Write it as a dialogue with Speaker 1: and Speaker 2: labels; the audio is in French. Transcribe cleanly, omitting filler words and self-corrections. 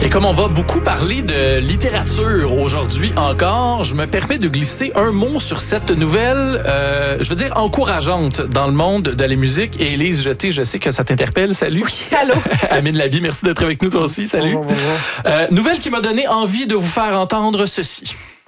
Speaker 1: Et comme on va beaucoup parler de littérature aujourd'hui encore, je me permets de glisser un mot sur cette nouvelle, je veux dire, encourageante dans le monde de la musique. Et Élise Jeté, je sais que ça t'interpelle. Salut.
Speaker 2: Oui, allô.
Speaker 1: Amine Labi, merci d'être avec nous toi aussi. Salut.
Speaker 2: Bonjour.
Speaker 1: Nouvelle qui m'a donné envie de vous faire entendre ceci.